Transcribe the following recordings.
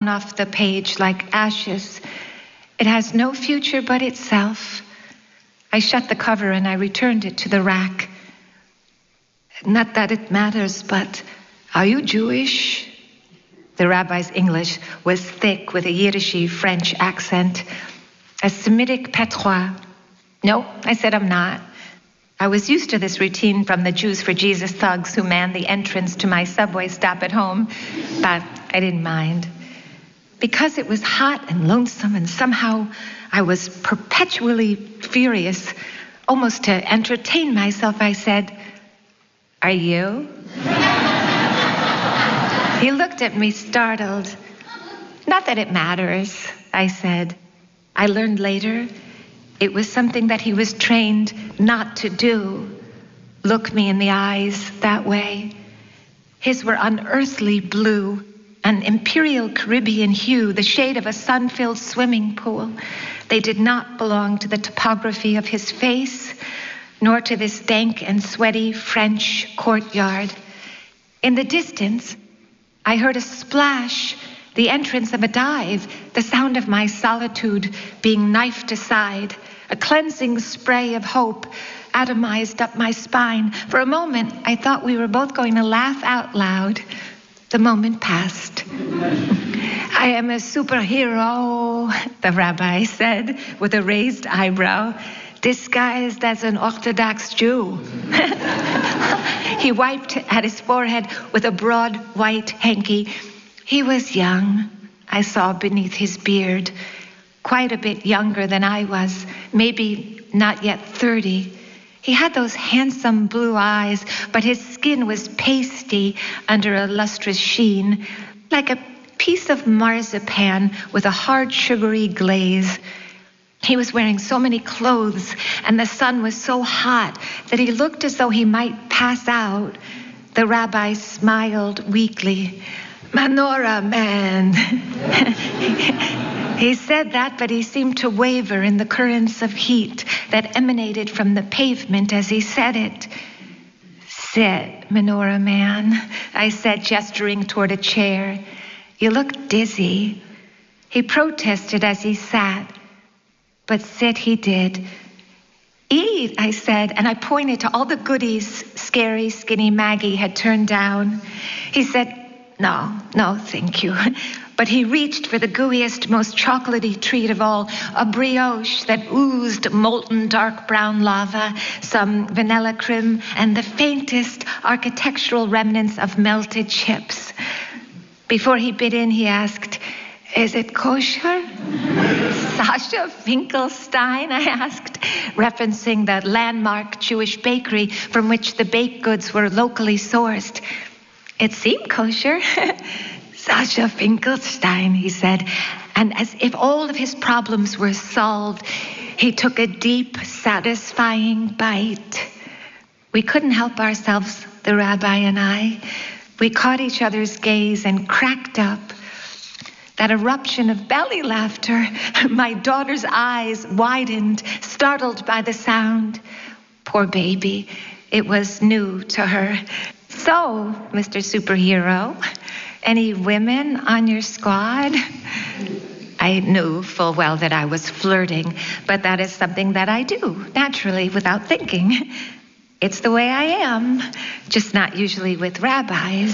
off the page like ashes. It has no future but itself. I shut the cover and I returned it to the rack. Not that it matters, but are you Jewish? The rabbi's English was thick with a Yiddishy French accent, a Semitic patois. No, I said I'm not. I was used to this routine from the Jews for Jesus thugs who manned the entrance to my subway stop at home, but I didn't mind. Because it was hot and lonesome and somehow I was perpetually furious, almost to entertain myself, I said, "Are you?" He looked at me startled. "Not that it matters," I said. I learned later it was something that he was trained not to do. Look me in the eyes that way. His were unearthly blue, an imperial Caribbean hue, the shade of a sun-filled swimming pool. They did not belong to the topography of his face, nor to this dank and sweaty French courtyard. In the distance, I heard a splash, the entrance of a dive, the sound of my solitude being knifed aside. A cleansing spray of hope atomized up my spine. For a moment, I thought we were both going to laugh out loud. The moment passed. "I am a superhero," the rabbi said with a raised eyebrow, "disguised as an Orthodox Jew." He wiped at his forehead with a broad white hanky. He was young, I saw beneath his beard, quite a bit younger than I was, maybe not yet 30. He had those handsome blue eyes, but his skin was pasty under a lustrous sheen, like a piece of marzipan with a hard sugary glaze. He was wearing so many clothes, and the sun was so hot that he looked as though he might pass out. The rabbi smiled weakly. "Menorah man." He said that, but he seemed to waver in the currents of heat that emanated from the pavement as he said it. "Sit, Menorah man," I said, gesturing toward a chair. "You look dizzy." He protested as he sat, but sit he did. "Eat," I said, and I pointed to all the goodies scary, skinny Maggie had turned down. He said, No, thank you." But he reached for the gooeyest, most chocolatey treat of all, a brioche that oozed molten dark brown lava, some vanilla creme, and the faintest architectural remnants of melted chips. Before he bit in, he asked, "Is it kosher?" "Sasha Finkelstein?" I asked, referencing the landmark Jewish bakery from which the baked goods were locally sourced. "It seemed kosher." "Sasha Finkelstein," he said, and as if all of his problems were solved, he took a deep, satisfying bite. We couldn't help ourselves, the rabbi and I. We caught each other's gaze and cracked up. That eruption of belly laughter, my daughter's eyes widened, startled by the sound. Poor baby, it was new to her. "So, Mr. Superhero, any women on your squad?" I knew full well that I was flirting, but that is something that I do, naturally, without thinking. It's the way I am, just not usually with rabbis.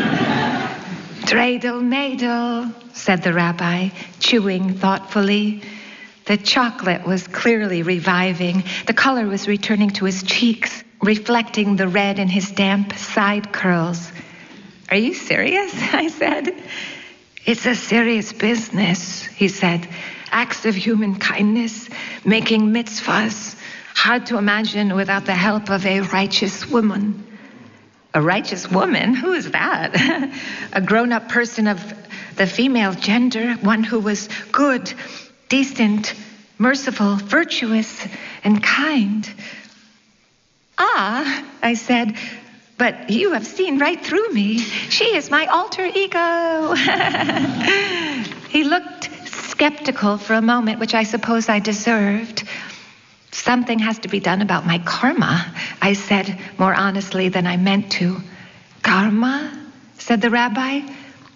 "Dreidel Madel," said the rabbi, chewing thoughtfully. The chocolate was clearly reviving. The color was returning to his cheeks, reflecting the red in his damp side curls. "Are you serious?" I said. "It's a serious business," he said. "Acts of human kindness, making mitzvahs. Hard to imagine without the help of a righteous woman." "A righteous woman? Who is that?" "A grown-up person of the female gender, one who was good, decent, merciful, virtuous, and kind." "Ah," I said, "but you have seen right through me. She is my alter ego." He looked skeptical for a moment, which I suppose I deserved. "Something has to be done about my karma," I said more honestly than I meant to. "Karma?" said the rabbi.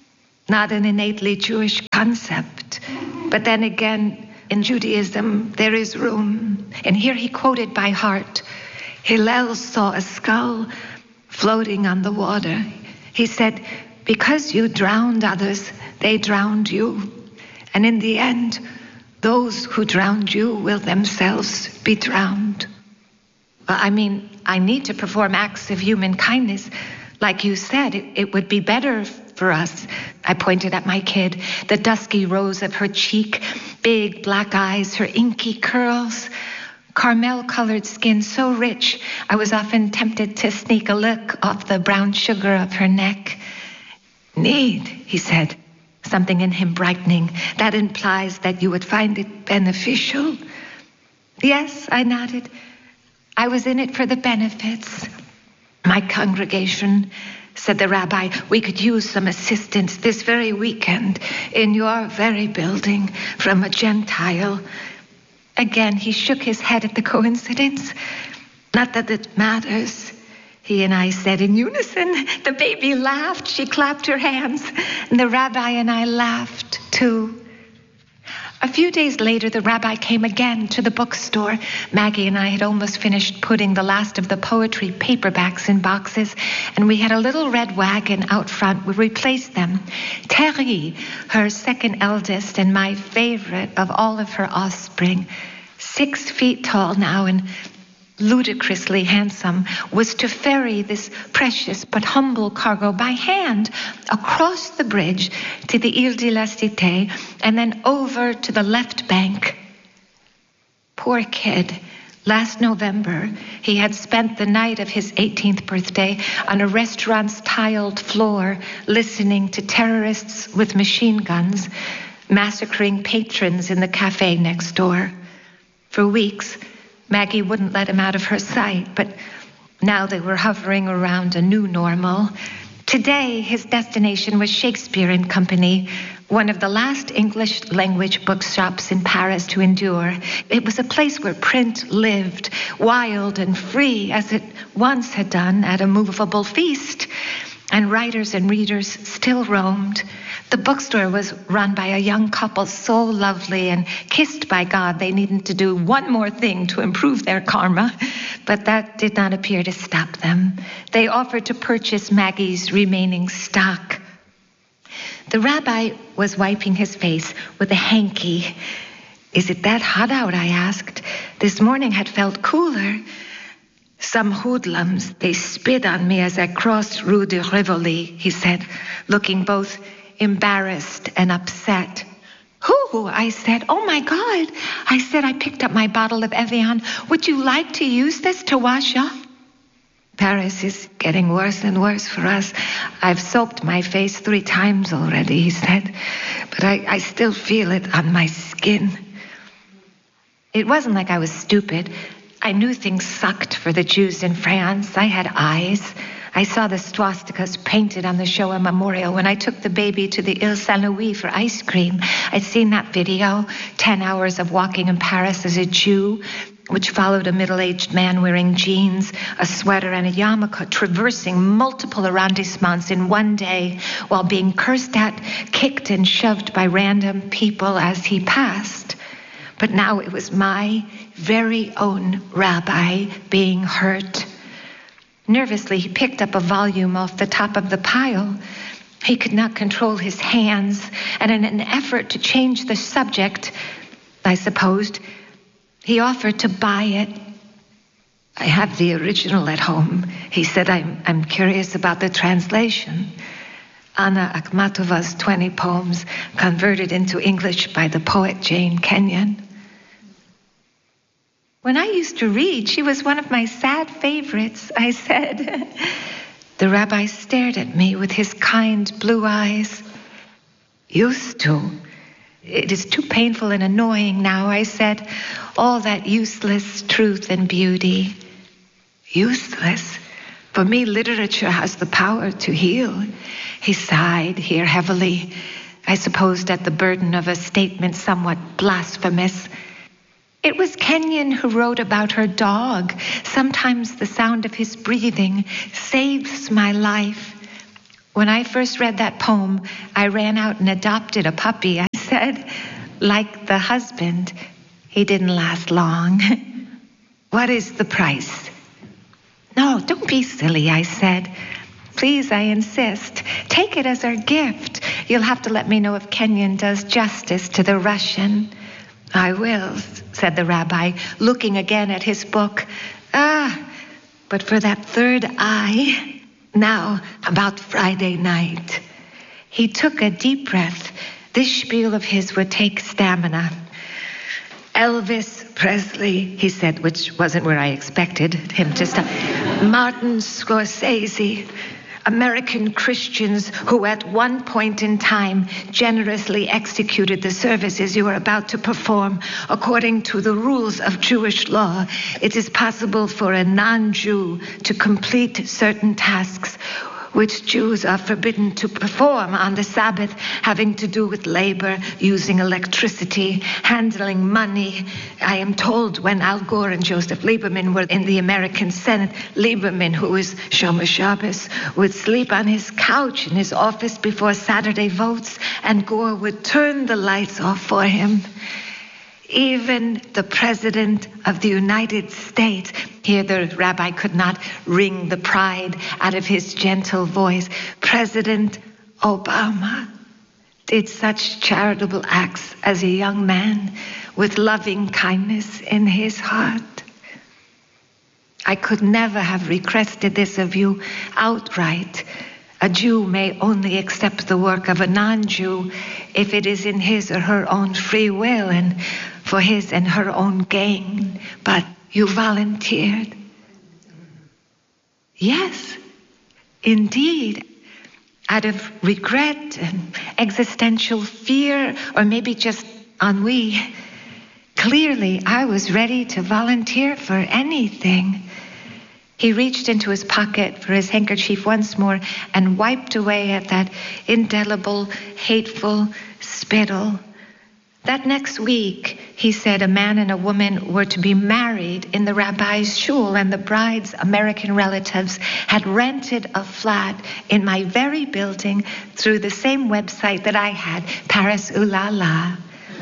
not an innately Jewish concept. But then again, in Judaism, there is room. And here he quoted by heart, Hillel saw a skull floating on the water. He said, because you drowned others, they drowned you. And in the end, those who drowned you will themselves be drowned. Well, I mean, I need to perform acts of human kindness. Like you said, it would be better for us. I pointed at my kid, the dusky rose of her cheek, big black eyes, her inky curls, caramel-colored skin so rich, I was often tempted to sneak a lick off the brown sugar of her neck. Need, he said, something in him brightening. That implies that you would find it beneficial. Yes, I nodded. I was in it for the benefits. My congregation, said the rabbi, we could use some assistance this very weekend in your very building from a Gentile. Again, he shook his head at the coincidence. Not that it matters, he and I said in unison. The baby laughed. She clapped her hands. And the rabbi and I laughed, too. A few days later, the rabbi came again to the bookstore. Maggie and I had almost finished putting the last of the poetry paperbacks in boxes, and we had a little red wagon out front where we placed them. Terry, her second eldest and my favorite of all of her offspring, 6 feet tall now and ludicrously handsome, was to ferry this precious but humble cargo by hand across the bridge to the Ile de la Cité and then over to the left bank. Poor kid. Last November, he had spent the night of his 18th birthday on a restaurant's tiled floor listening to terrorists with machine guns massacring patrons in the cafe next door. For weeks, Maggie wouldn't let him out of her sight, but now they were hovering around a new normal. Today, his destination was Shakespeare and Company, one of the last English-language bookshops in Paris to endure. It was a place where print lived, wild and free, as it once had done at a movable feast, and writers and readers still roamed. The bookstore was run by a young couple so lovely and kissed by God they needed to do one more thing to improve their karma, but that did not appear to stop them. They offered to purchase Maggie's remaining stock. The rabbi was wiping his face with a hanky. Is it that hot out? I asked. This morning had felt cooler. Some hoodlums, they spit on me as I crossed Rue de Rivoli, he said, looking both embarrassed and upset. Who? I said. Oh my God. I said, I picked up my bottle of Evian. Would you like to use this to wash off? Paris is getting worse and worse for us. I've soaped my face 3 times already, he said, but I still feel it on my skin. It wasn't like I was stupid. I knew things sucked for the Jews in France. I had eyes. I saw the swastikas painted on the Shoah Memorial when I took the baby to the Ile Saint-Louis for ice cream. I'd seen that video, 10 hours of walking in Paris as a Jew, which followed a middle-aged man wearing jeans, a sweater, and a yarmulke, traversing multiple arrondissements in one day while being cursed at, kicked, and shoved by random people as he passed. But now it was my very own rabbi being hurt. Nervously, he picked up a volume off the top of the pile. He could not control his hands, and in an effort to change the subject, I supposed, he offered to buy it. I have the original at home. He said, I'm curious about the translation. Anna Akhmatova's 20 poems converted into English by the poet Jane Kenyon. When I used to read, she was one of my sad favorites, I said. The rabbi stared at me with his kind blue eyes. Used to. It is too painful and annoying now, I said. All that useless truth and beauty. Useless? For me, literature has the power to heal. He sighed here heavily, I supposed at the burden of a statement somewhat blasphemous. It was Kenyon who wrote about her dog. Sometimes the sound of his breathing saves my life. When I first read that poem, I ran out and adopted a puppy. I said, like the husband, he didn't last long. What is the price? No, don't be silly, I said. Please, I insist. Take it as our gift. You'll have to let me know if Kenyon does justice to the Russian. I will, said the rabbi, looking again at his book. But for that third eye. Now, about Friday night. He took a deep breath. This spiel of his would take stamina. Elvis Presley, he said, which wasn't where I expected him to stop. Martin Scorsese, American Christians who at one point in time generously executed the services you are about to perform. According to the rules of Jewish law, it is possible for a non-Jew to complete certain tasks which Jews are forbidden to perform on the Sabbath, having to do with labor, using electricity, handling money. I am told when Al Gore and Joseph Lieberman were in the American Senate, Lieberman, who is Shomer Shabbos, would sleep on his couch in his office before Saturday votes, and Gore would turn the lights off for him. Even the President of the United States, here the rabbi could not wring the pride out of his gentle voice, President Obama did such charitable acts as a young man with loving kindness in his heart. I could never have requested this of you outright. A Jew may only accept the work of a non-Jew if it is in his or her own free will and for his and her own gain. But you volunteered. Yes, indeed. Out of regret and existential fear, or maybe just ennui. Clearly, I was ready to volunteer for anything. He reached into his pocket for his handkerchief once more and wiped away at that indelible, hateful spittle. That next week, he said, a man and a woman were to be married in the rabbi's shul, and the bride's American relatives had rented a flat in my very building through the same website that I had, Paris Ooh La La.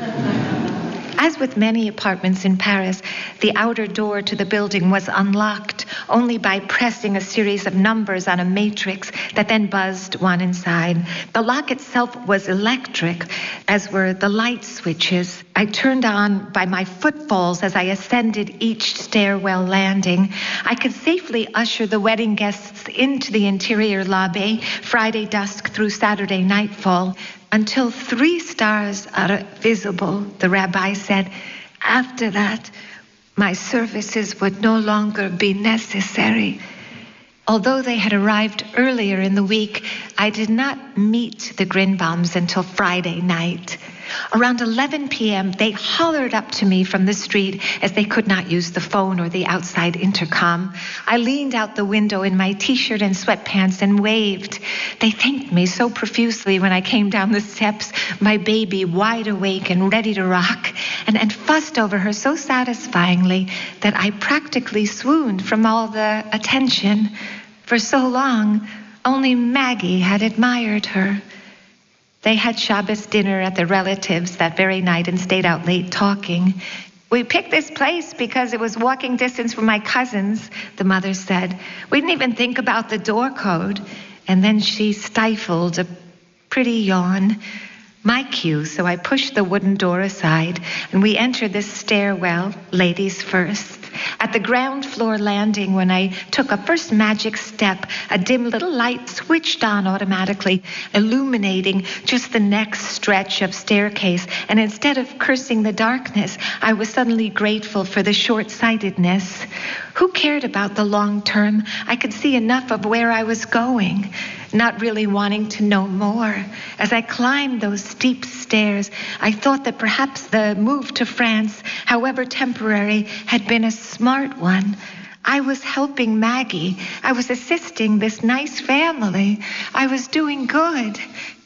As with many apartments in Paris, the outer door to the building was unlocked only by pressing a series of numbers on a matrix that then buzzed one inside. The lock itself was electric, as were the light switches. I turned on by my footfalls as I ascended each stairwell landing. I could safely usher the wedding guests into the interior lobby, Friday dusk through Saturday nightfall. Until 3 stars are visible, the rabbi said. After that, my services would no longer be necessary. Although they had arrived earlier in the week, I did not meet the Grinbaums until Friday night. Around 11 p.m., they hollered up to me from the street as they could not use the phone or the outside intercom. I leaned out the window in my T-shirt and sweatpants and waved. They thanked me so profusely when I came down the steps, my baby wide awake and ready to rock, and fussed over her so satisfyingly that I practically swooned from all the attention. For so long, only Maggie had admired her. They had Shabbos dinner at the relatives that very night and stayed out late talking. We picked this place because it was walking distance from my cousins, the mother said. We didn't even think about the door code. And then she stifled a pretty yawn. My cue, so I pushed the wooden door aside, and we entered this stairwell, ladies first. At the ground floor landing, when I took a first magic step, a dim little light switched on automatically, illuminating just the next stretch of staircase. And instead of cursing the darkness, I was suddenly grateful for the short-sightedness. Who cared about the long term? I could see enough of where I was going, not really wanting to know more. As I climbed those steep stairs, I thought that perhaps the move to France, however temporary, had been a smart one. I was helping Maggie. I was assisting this nice family. I was doing good.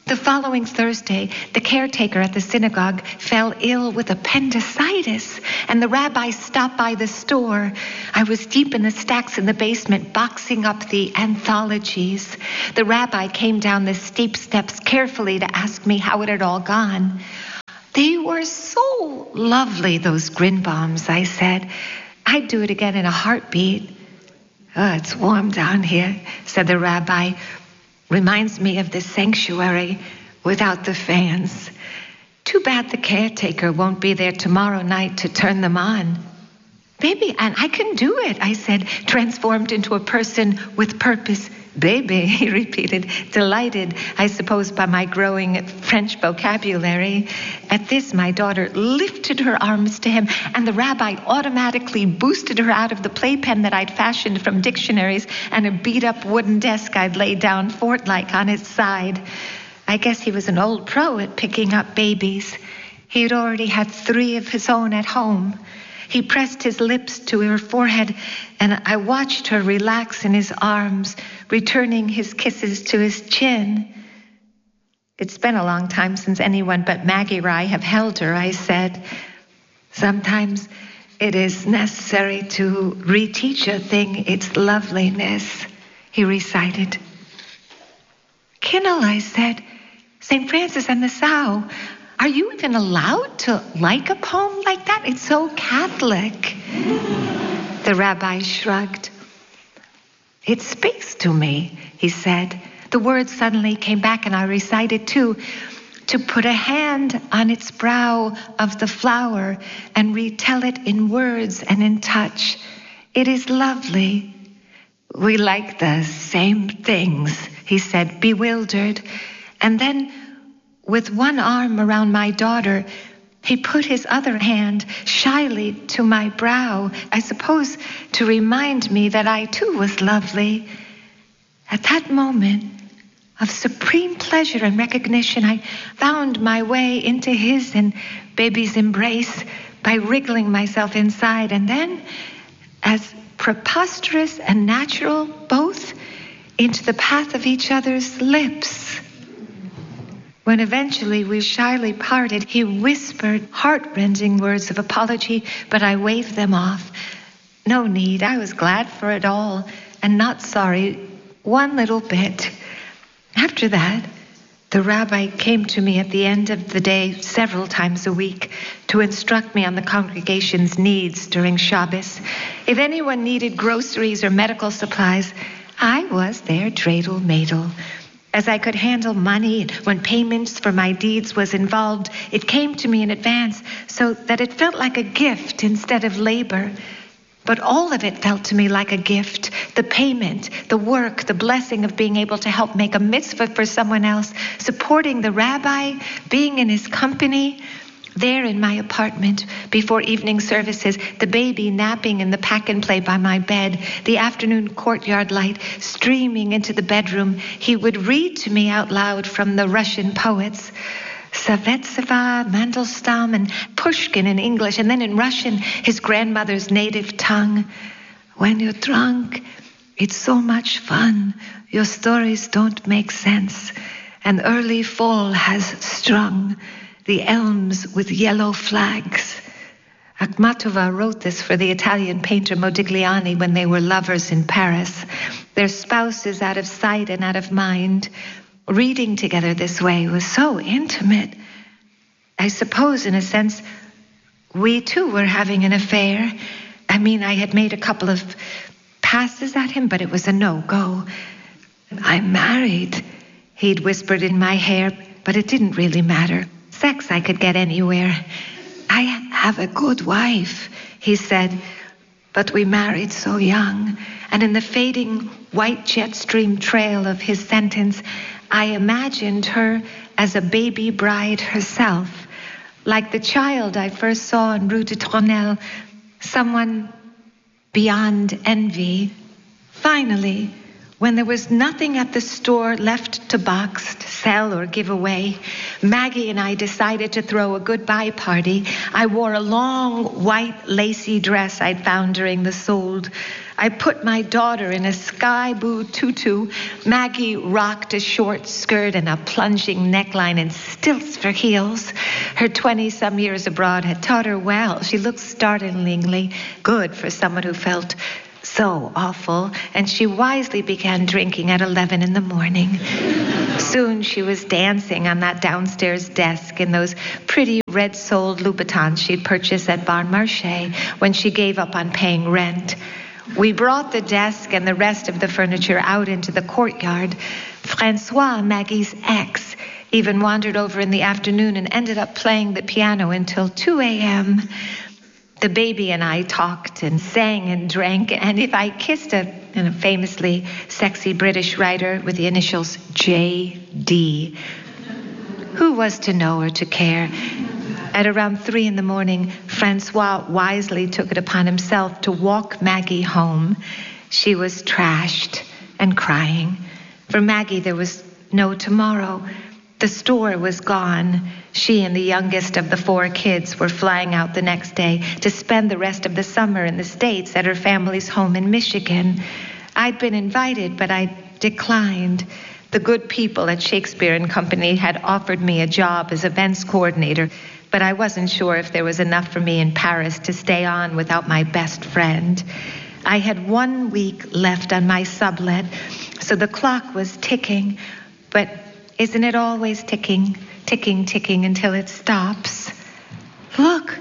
The following Thursday, the caretaker at the synagogue fell ill with appendicitis, and the rabbi stopped by the store. I was deep in the stacks in the basement, boxing up the anthologies. The rabbi came down the steep steps carefully to ask me how it had all gone. They were so lovely, those Grinbaums, I said. I'd do it again in a heartbeat. Oh, it's warm down here, said the rabbi. Reminds me of the sanctuary without the fans. Too bad the caretaker won't be there tomorrow night to turn them on. Baby, and I can do it, I said, transformed into a person with purpose. Baby, he repeated, delighted, I suppose, by my growing French vocabulary. At this, my daughter lifted her arms to him, and the rabbi automatically boosted her out of the playpen that I'd fashioned from dictionaries and a beat-up wooden desk I'd laid down fort-like on its side. I guess he was an old pro at picking up babies. He'd already had 3 of his own at home. He pressed his lips to her forehead, and I watched her relax in his arms, returning his kisses to his chin. It's been a long time since anyone but Maggie or I have held her, I said. Sometimes it is necessary to reteach a thing its loveliness, he recited. Kinnell, I said, St. Francis and the Sow. Are you even allowed to like a poem like that? It's so Catholic. The rabbi shrugged. It speaks to me, he said. The words suddenly came back and I recited too. To put a hand on its brow of the flower and retell it in words and in touch. It is lovely. We like the same things, he said, bewildered. And then, with one arm around my daughter, he put his other hand shyly to my brow, I suppose to remind me that I too was lovely. At that moment of supreme pleasure and recognition, I found my way into his and baby's embrace by wriggling myself inside, and then, as preposterous and natural both, into the path of each other's lips. When eventually we shyly parted, he whispered heart-rending words of apology, but I waved them off. No need. I was glad for it all, and not sorry one little bit. After that, the rabbi came to me at the end of the day several times a week to instruct me on the congregation's needs during Shabbos. If anyone needed groceries or medical supplies, I was their dreidel-madel. As I could handle money, when payments for my deeds was involved, it came to me in advance so that it felt like a gift instead of labor. But all of it felt to me like a gift. The payment, the work, the blessing of being able to help make a mitzvah for someone else, supporting the rabbi, being in his company. There in my apartment, before evening services, the baby napping in the pack-and-play by my bed, the afternoon courtyard light streaming into the bedroom, he would read to me out loud from the Russian poets, Savetseva, Mandelstam, and Pushkin in English, and then in Russian, his grandmother's native tongue. When you're drunk, it's so much fun. Your stories don't make sense. An early fall has strung the elms with yellow flags. Akhmatova wrote this for the Italian painter Modigliani when they were lovers in Paris. Their spouses out of sight and out of mind. Reading together this way was so intimate. I suppose, in a sense, we too were having an affair. I mean, I had made a couple of passes at him, but it was a no-go. I'm married, he'd whispered in my hair, but it didn't really matter. Sex I could get anywhere. I have a good wife, he said, but we married so young. And in the fading white jet stream trail of his sentence, I imagined her as a baby bride herself, like the child I first saw in Rue de Tournelle, someone beyond envy. Finally, when there was nothing at the store left to box, to sell, or give away, Maggie and I decided to throw a goodbye party. I wore a long, white, lacy dress I'd found during the sold. I put my daughter in a sky blue tutu. Maggie rocked a short skirt and a plunging neckline and stilts for heels. Her 20-some years abroad had taught her well. She looked startlingly good for someone who felt so awful, and she wisely began drinking at 11 in the morning. Soon she was dancing on that downstairs desk in those pretty red-soled Louboutins she'd purchased at Bon Marché when she gave up on paying rent. We brought the desk and the rest of the furniture out into the courtyard. Francois, Maggie's ex, even wandered over in the afternoon and ended up playing the piano until 2 a.m. The baby and I talked and sang and drank, and if I kissed a famously sexy British writer with the initials J.D., who was to know or to care? At around 3 in the morning, Francois wisely took it upon himself to walk Maggie home. She was trashed and crying. For Maggie, there was no tomorrow. The store was gone. She and the youngest of the 4 kids were flying out the next day to spend the rest of the summer in the States at her family's home in Michigan. I'd been invited, but I declined. The good people at Shakespeare and Company had offered me a job as events coordinator, but I wasn't sure if there was enough for me in Paris to stay on without my best friend. I had 1 week left on my sublet, so the clock was ticking, but isn't it always ticking, ticking, ticking until it stops? Look,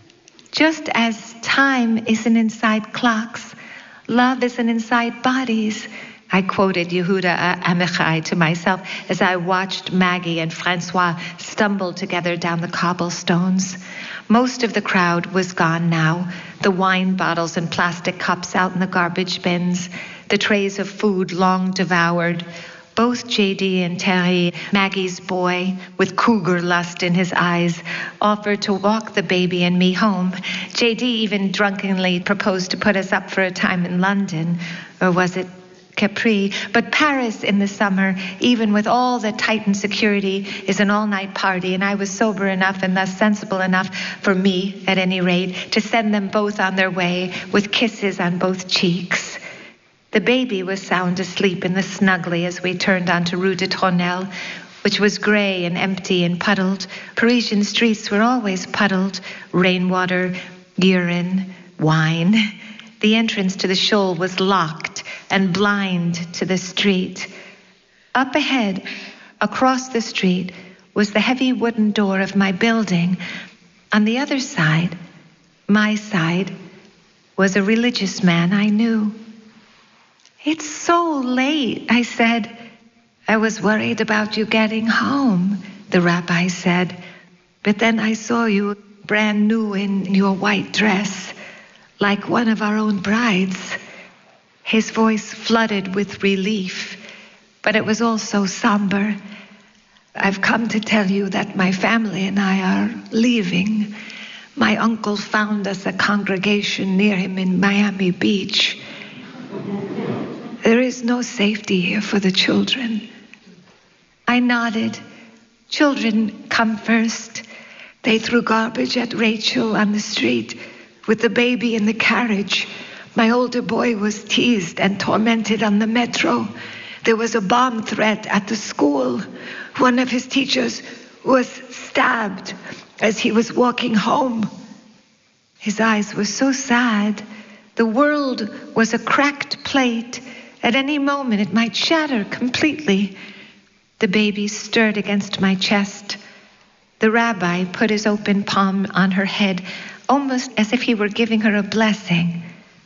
just as time isn't inside clocks, love isn't inside bodies. I quoted Yehuda Amichai to myself as I watched Maggie and Francois stumble together down the cobblestones. Most of the crowd was gone now, the wine bottles and plastic cups out in the garbage bins, the trays of food long devoured. Both J.D. and Terry, Maggie's boy, with cougar lust in his eyes, offered to walk the baby and me home. J.D. even drunkenly proposed to put us up for a time in London, or was it Capri? But Paris in the summer, even with all the tightened security, is an all-night party, and I was sober enough and thus sensible enough, for me at any rate, to send them both on their way with kisses on both cheeks. The baby was sound asleep in the snuggly as we turned onto Rue de Tronelle, which was gray and empty and puddled. Parisian streets were always puddled. Rainwater, urine, wine. The entrance to the shoal was locked and blind to the street. Up ahead, across the street, was the heavy wooden door of my building. On the other side, my side, was a religious man I knew. "It's so late," I said. "I was worried about you getting home," the rabbi said. "But then I saw you brand new in your white dress, like one of our own brides." His voice flooded with relief, but it was also somber. "I've come to tell you that my family and I are leaving. My uncle found us a congregation near him in Miami Beach. There is no safety here for the children." I nodded. Children come first. They threw garbage at Rachel on the street with the baby in the carriage. My older boy was teased and tormented on the metro. There was a bomb threat at the school. One of his teachers was stabbed as he was walking home. His eyes were so sad. The world was a cracked plate. At any moment, it might shatter completely. The baby stirred against my chest. The rabbi put his open palm on her head, almost as if he were giving her a blessing.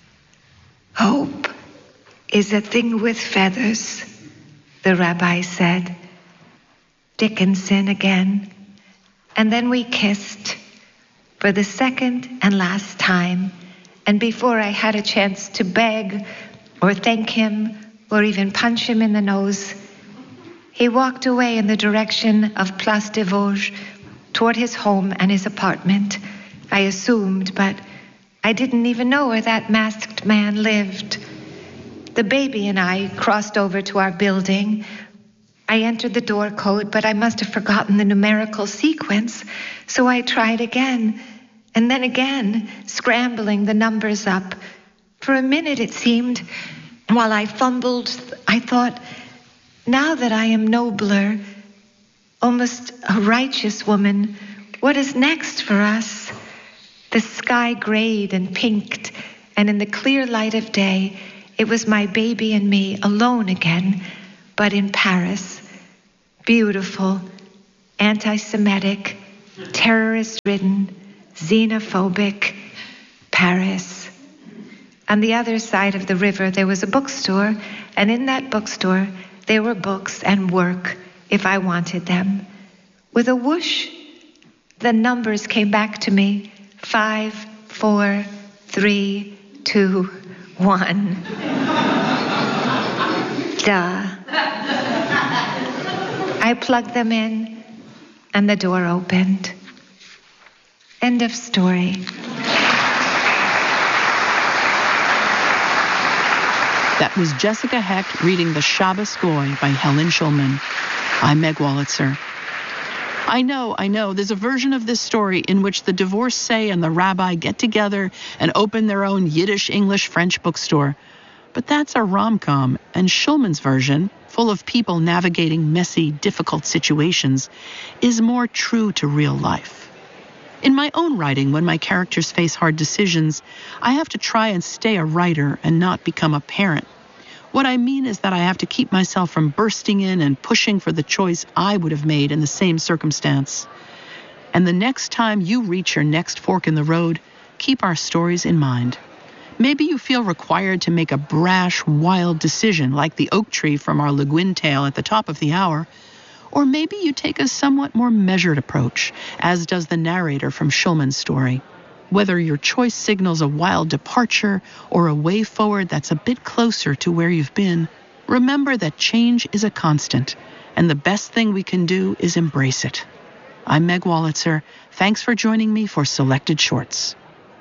"Hope is a thing with feathers," the rabbi said. Dickinson again. And then we kissed for the second and last time. And before I had a chance to beg or thank him, or even punch him in the nose, he walked away in the direction of Place des Vosges, toward his home and his apartment. I assumed, but I didn't even know where that masked man lived. The baby and I crossed over to our building. I entered the door code, but I must have forgotten the numerical sequence, so I tried again, and then again, scrambling the numbers up. For a minute, it seemed, while I fumbled, I thought, now that I am nobler, almost a righteous woman, what is next for us? The sky grayed and pinked, and in the clear light of day, it was my baby and me alone again, but in Paris. Beautiful, anti-Semitic, terrorist-ridden, xenophobic Paris. On the other side of the river, there was a bookstore, and in that bookstore, there were books and work, if I wanted them. With a whoosh, the numbers came back to me. 5, 4, 3, 2, 1. Duh. I plugged them in, and the door opened. End of story. That was Jessica Hecht reading The Shabbos Goy by Helen Schulman. I'm Meg Wolitzer. I know, there's a version of this story in which the divorcee and the rabbi get together and open their own Yiddish, English, French bookstore. But that's a rom-com, and Schulman's version, full of people navigating messy, difficult situations, is more true to real life. In my own writing, when my characters face hard decisions, I have to try and stay a writer and not become a parent. What I mean is that I have to keep myself from bursting in and pushing for the choice I would have made in the same circumstance. And the next time you reach your next fork in the road, keep our stories in mind. Maybe you feel required to make a brash, wild decision like the oak tree from our Le Guin tale at the top of the hour. Or maybe you take a somewhat more measured approach, as does the narrator from Schulman's story. Whether your choice signals a wild departure or a way forward that's a bit closer to where you've been, remember that change is a constant, and the best thing we can do is embrace it. I'm Meg Wolitzer. Thanks for joining me for Selected Shorts.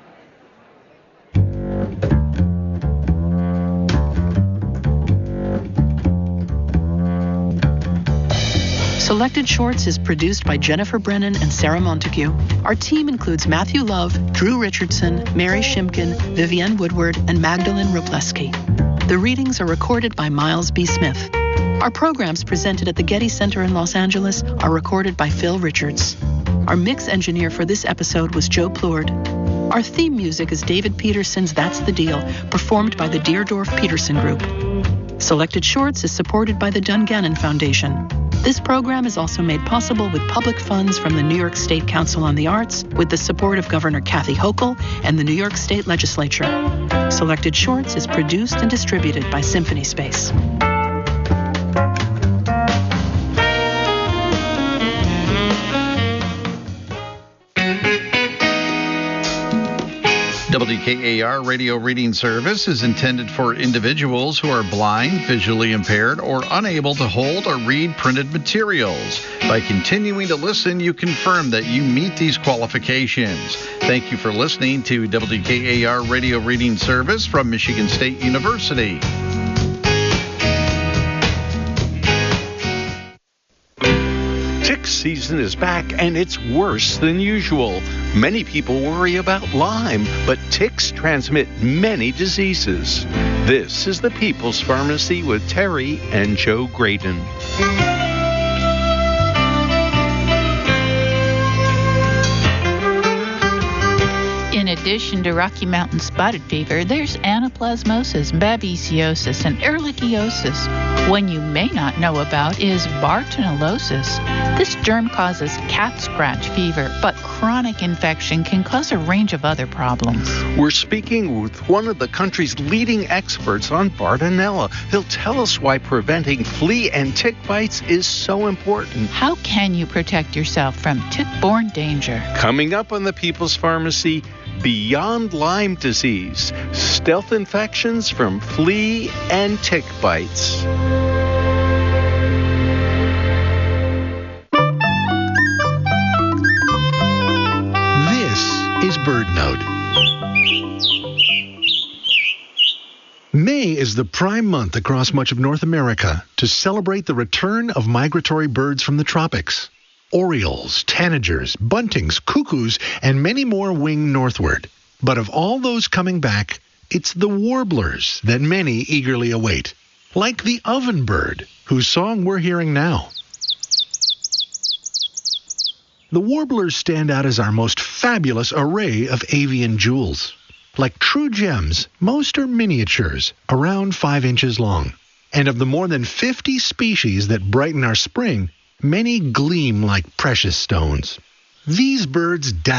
Selected Shorts is produced by Jennifer Brennan and Sarah Montague. Our team includes Matthew Love, Drew Richardson, Mary Shimkin, Vivienne Woodward, and Magdalene Robleski. The readings are recorded by Miles B. Smith. Our programs presented at the Getty Center in Los Angeles are recorded by Phil Richards. Our mix engineer for this episode was Joe Plourde. Our theme music is David Peterson's That's the Deal, performed by the Deerdorf Peterson Group. Selected Shorts is supported by the Dungannon Foundation. This program is also made possible with public funds from the New York State Council on the Arts, with the support of Governor Kathy Hochul and the New York State Legislature. Selected Shorts is produced and distributed by Symphony Space. WKAR Radio Reading Service is intended for individuals who are blind, visually impaired, or unable to hold or read printed materials. By continuing to listen, you confirm that you meet these qualifications. Thank you for listening to WKAR Radio Reading Service from Michigan State University. Tick season is back, and it's worse than usual. Many people worry about Lyme, but ticks transmit many diseases. This is the People's Pharmacy with Terry and Joe Graydon. In addition to Rocky Mountain spotted fever, there's anaplasmosis, babesiosis, and ehrlichiosis. One you may not know about is Bartonellosis. This germ causes cat scratch fever, but chronic infection can cause a range of other problems. We're speaking with one of the country's leading experts on Bartonella. He'll tell us why preventing flea and tick bites is so important. How can you protect yourself from tick-borne danger? Coming up on the People's Pharmacy, Beyond Lyme Disease, stealth infections from flea and tick bites. This is BirdNote. May is the prime month across much of North America to celebrate the return of migratory birds from the tropics. Orioles, tanagers, buntings, cuckoos, and many more wing northward. But of all those coming back, It's the warblers that many eagerly await, like the ovenbird, whose song we're hearing now. The warblers stand out as our most fabulous array of avian jewels. Like true gems, most are miniatures, around 5 inches long. And of the more than 50 species that brighten our spring, many gleam like precious stones. These birds